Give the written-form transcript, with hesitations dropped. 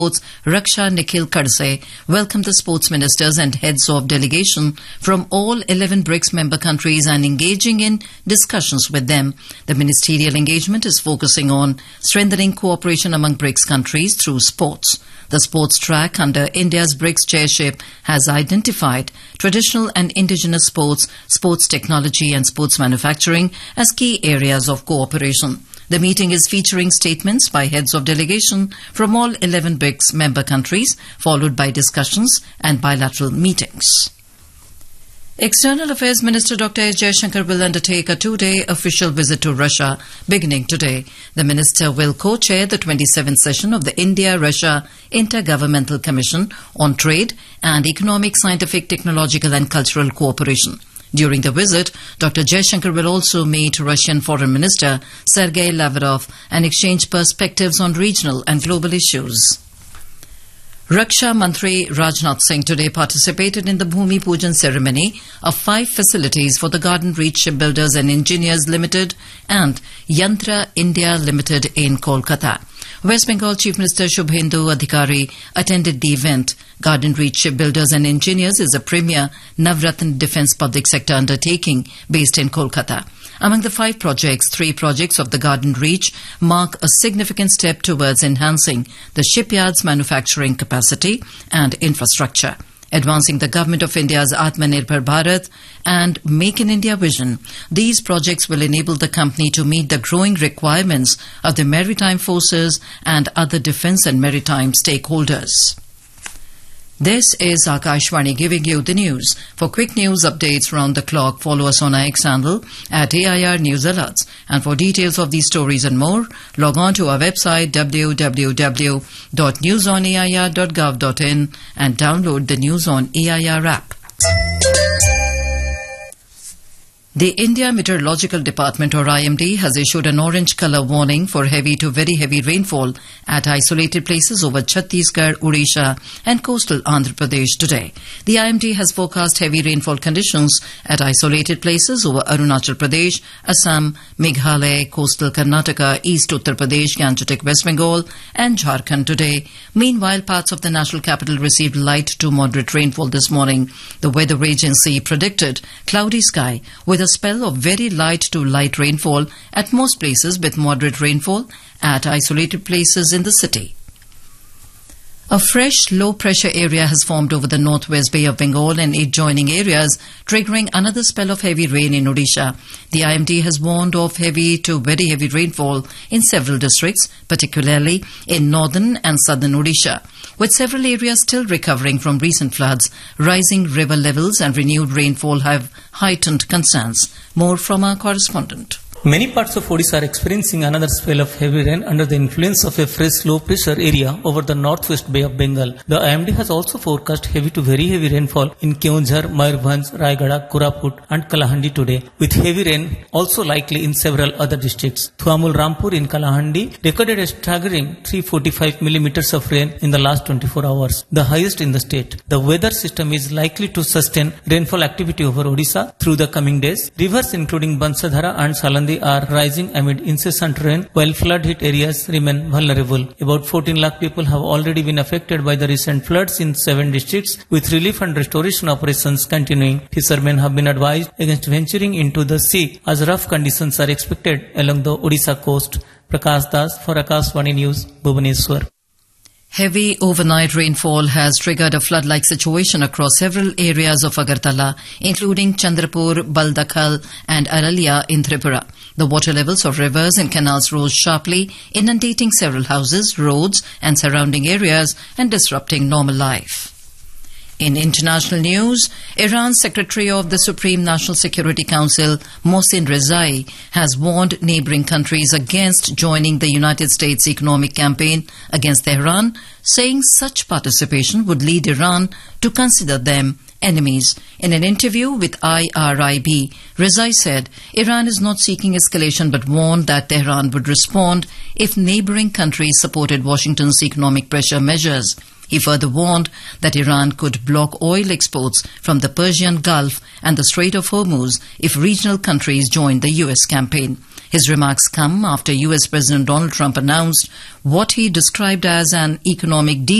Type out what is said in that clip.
Raksha Nikhil Khadse welcomed the sports ministers and heads of delegation from all 11 BRICS member countries and engaging in discussions with them. The ministerial engagement is focusing on strengthening cooperation among BRICS countries through sports. The sports track under India's BRICS chairship has identified traditional and indigenous sports, sports technology and sports manufacturing as key areas of cooperation. The meeting is featuring statements by heads of delegation from all 11 BRICS member countries, followed by discussions and bilateral meetings. External Affairs Minister Dr. S. Jaishankar will undertake a two-day official visit to Russia beginning today. The minister will co-chair the 27th session of the India-Russia Intergovernmental Commission on Trade and Economic, Scientific, Technological and Cultural Cooperation. During the visit, Dr. Jaishankar will also meet Russian Foreign Minister Sergei Lavrov and exchange perspectives on regional and global issues. Raksha Mantri Rajnath Singh today participated in the Bhumi Pujan ceremony of 5 facilities for the Garden Reach Shipbuilders and Engineers Limited and Yantra India Limited in Kolkata. West Bengal Chief Minister Shubhendu Adhikari attended the event. Garden Reach Shipbuilders and Engineers is a premier Navratna defence public sector undertaking based in Kolkata. Among the 5 projects, 3 projects of the Garden Reach mark a significant step towards enhancing the shipyard's manufacturing capacity and infrastructure. Advancing the Government of India's Atmanirbhar Bharat and Make in India vision, these projects will enable the company to meet the growing requirements of the maritime forces and other defence and maritime stakeholders. This is Akashvani giving you the news. For quick news updates round the clock, follow us on our X handle at AIR News Alerts. And for details of these stories and more, log on to our website www.newsonair.gov.in and download the News on AIR app. The India Meteorological Department or IMD has issued an orange colour warning for heavy to very heavy rainfall at isolated places over Chhattisgarh, Odisha and coastal Andhra Pradesh today. The IMD has forecast heavy rainfall conditions at isolated places over Arunachal Pradesh, Assam, Meghalaya, coastal Karnataka, East Uttar Pradesh, Gangetic West Bengal and Jharkhand today. Meanwhile, parts of the national capital received light to moderate rainfall this morning. The weather agency predicted cloudy sky with a spell of very light to light rainfall at most places with moderate rainfall at isolated places in the city. A fresh low-pressure area has formed over the northwest Bay of Bengal and adjoining areas, triggering another spell of heavy rain in Odisha. The IMD has warned of heavy to very heavy rainfall in several districts, particularly in northern and southern Odisha. With several areas still recovering from recent floods, rising river levels and renewed rainfall have heightened concerns. More from our correspondent. Many parts of Odisha are experiencing another spell of heavy rain under the influence of a fresh low-pressure area over the northwest Bay of Bengal. The IMD has also forecast heavy to very heavy rainfall in Keonjhar, Mayurbhanj, Raigada, Koraput and Kalahandi today, with heavy rain also likely in several other districts. Thuamul Rampur in Kalahandi recorded a staggering 345 millimeters of rain in the last 24 hours, the highest in the state. The weather system is likely to sustain rainfall activity over Odisha through the coming days. Rivers including Bansadhara and Salandi are rising amid incessant rain, while flood-hit areas remain vulnerable. About 14 lakh people have already been affected by the recent floods in 7 districts, with relief and restoration operations continuing. Fishermen have been advised against venturing into the sea as rough conditions are expected along the Odisha coast. Prakash Das for Akashvani News, Bhubaneswar. Heavy overnight rainfall has triggered a flood-like situation across several areas of Agartala, including Chandrapur, Baldakhal and Aralia in Tripura. The water levels of rivers and canals rose sharply, inundating several houses, roads and surrounding areas and disrupting normal life. In international news, Iran's Secretary of the Supreme National Security Council, Mohsen Rezai, has warned neighboring countries against joining the United States economic campaign against Tehran, saying such participation would lead Iran to consider them enemies. In an interview with IRIB, Rezai said Iran is not seeking escalation but warned that Tehran would respond if neighboring countries supported Washington's economic pressure measures. He further warned that Iran could block oil exports from the Persian Gulf and the Strait of Hormuz if regional countries joined the US campaign. His remarks come after US President Donald Trump announced what he described as an economic